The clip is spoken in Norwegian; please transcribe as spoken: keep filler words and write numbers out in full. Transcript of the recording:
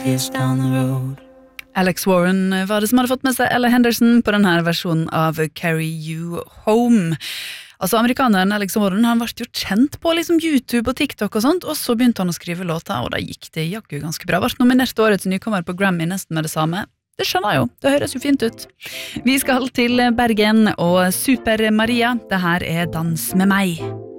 years down the road. Alex Warren var det som hadde fått med seg Ella Henderson på denne versjonen av Carry You Home. Altså amerikaneren Alex Warren, han ble jo kjent på liksom YouTube og TikTok og sånt, og så begynte han å skrive låter, og da gikk det jakku ganske bra. Vart nominert årets nykommer på Grammy nesten med det samme. Det skjønner jeg jo, det høres jo fint ut. Vi skal til Bergen og Super Maria. Det her er Dans med meg.